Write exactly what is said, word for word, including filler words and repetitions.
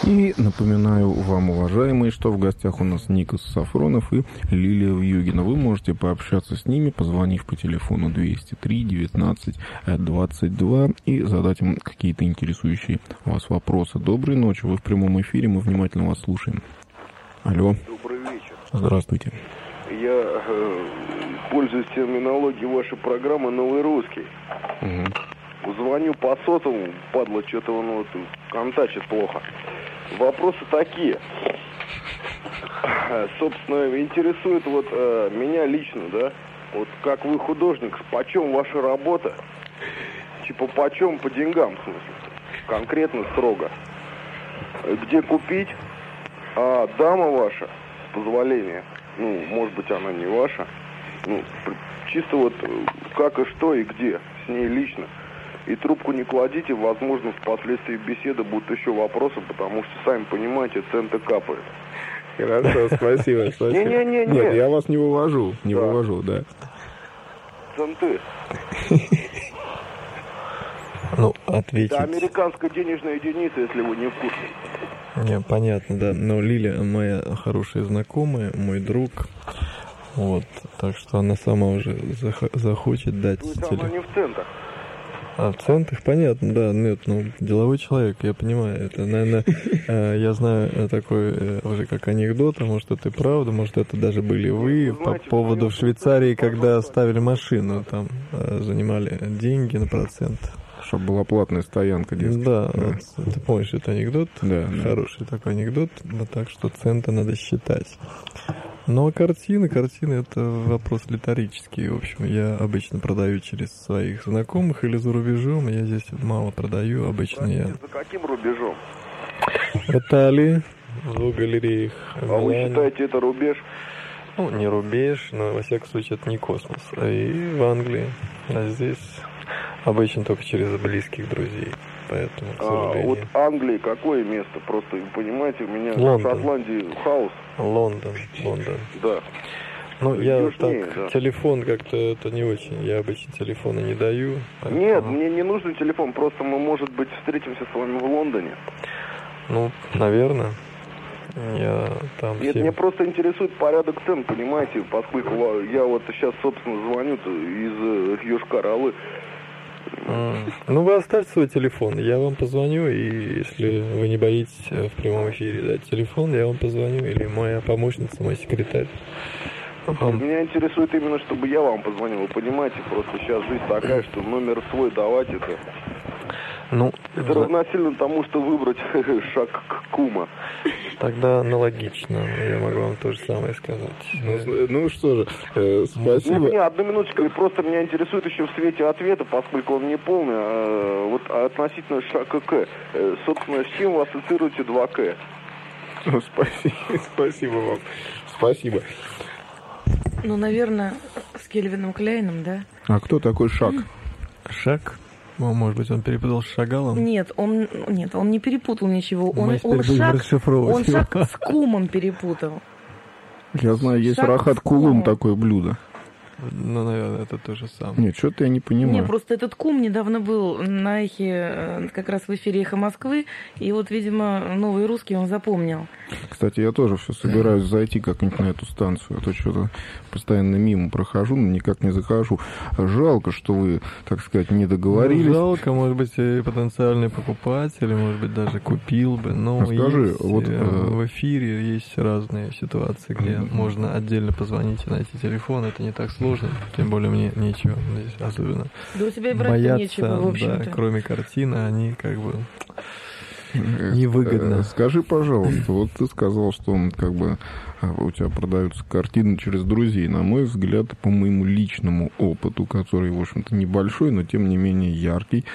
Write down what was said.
И напоминаю вам, уважаемые, что в гостях у нас Никос Сафронов и Лилия Вьюгина. Вы можете пообщаться с ними, позвонив по телефону двести три девятнадцать двадцать два и задать им какие-то интересующие вас вопросы. Доброй ночи, вы в прямом эфире, мы внимательно вас слушаем. Алло. Добрый вечер. Здравствуйте. Я э, пользуюсь терминологией вашей программы «Новый русский». Угу. Звоню по сотовому, падла, что-то он вот контачит плохо. Вопросы такие. Собственно, интересует вот э, меня лично, да, вот как вы художник, почем ваша работа? Типа почем по деньгам, в смысле? Конкретно, строго. Где купить? А дама ваша, с позволения, ну, может быть, она не ваша, ну, чисто вот как и что и где, с ней лично. И трубку не кладите, возможно, впоследствии беседы будут еще вопросы, потому что, сами понимаете, центы капают. Хорошо, спасибо, спасибо. Не-не-не. Нет, я вас не вывожу, не да. вывожу, да. Центы. Ну, ответить... Это американская денежная единица, если вы не в курсе. Не, понятно, да. Но Лиля моя хорошая знакомая, мой друг. Вот. Так что она сама уже зах- захочет дать... То есть теле... она не в центах? А в центах, понятно, да. Нет, ну, деловой человек, я понимаю. Это, наверное, я знаю такой уже как анекдот, а может, это и правда, может, это даже были вы по поводу в Швейцарии, когда оставили машину, там занимали деньги на процент. Чтобы была платная стоянка, дескать. Да, да. Вот, ты помнишь, это анекдот? Да. Хороший да. такой анекдот, вот так что центы надо считать. Но картины, картины это вопрос риторический. В общем, я обычно продаю через своих знакомых или за рубежом. Я здесь мало продаю, обычно я... За каким рубежом? В Италии, в двух галереях. А вы считаете это рубеж? Ну, не рубеж, но во всяком случае это не космос. А и в Англии. А здесь... Обычно только через близких друзей, поэтому, к сожалению. А вот Англии какое место? Просто, понимаете, у меня Лондон. в Шотландии хаос. Лондон, Лондон. Да. Ну, я Южнее, так, да. Телефон как-то это не очень, я обычно телефоны не даю. Поэтому... Нет, мне не нужен телефон, просто мы, может быть, встретимся с вами в Лондоне. Ну, наверное. Я там Нет, всем... мне просто интересует порядок цен, понимаете, поскольку я вот сейчас, собственно, звоню из Йошкар-Олы. Mm. Ну, вы оставьте свой телефон, я вам позвоню, и если вы не боитесь в прямом эфире дать телефон, я вам позвоню, или моя помощница, мой секретарь. Вам... Меня интересует именно, чтобы я вам позвонил, вы понимаете, просто сейчас жизнь такая, что номер свой давать это... Ну, это за... равносильно тому, что выбрать шаг к кума. Тогда аналогично, я могу вам то же самое сказать. Ну, ну что же, э, спасибо. Нет, нет, одну минуточку, просто меня интересует еще в свете ответа, поскольку он не полный, а, вот относительно ШКК. Э, собственно, с чем вы ассоциируете два К? Ну, спасибо, спасибо вам. Спасибо. Ну, наверное, с Кельвином Кляйном, да? А кто такой Шаг? Шаг? Ну, может быть, он перепутал с Шагалом? Нет, он, нет, он не перепутал ничего. Он, Мы он, шаг, он его. шаг с кумом перепутал. Я знаю, есть шаг рахат кулум, такое блюдо. Ну, наверное, это то же самое. Нет, что-то я не понимаю. Не, просто этот кум недавно был на эхе, как раз в эфире «Эхо Москвы», и вот, видимо, новый русский он запомнил. Кстати, я тоже все собираюсь зайти как-нибудь на эту станцию, а то что-то постоянно мимо прохожу, но никак не захожу. Жалко, что вы, так сказать, не договорились. Ну, жалко, может быть, и потенциальный покупатель, может быть, даже купил бы, но Скажи, есть, вот, в эфире есть разные ситуации, где mm-hmm. можно отдельно позвонить и найти телефон, это не так сложно. Тем более мне нечего здесь особенно да у тебя и брать бояться, нечего, в общем-то. Да, кроме картины, они как бы невыгодно. Скажи, пожалуйста, вот ты сказал, что как бы у тебя продаются картины через друзей. На мой взгляд, по моему личному опыту, который, в общем-то, небольшой, но тем не менее яркий,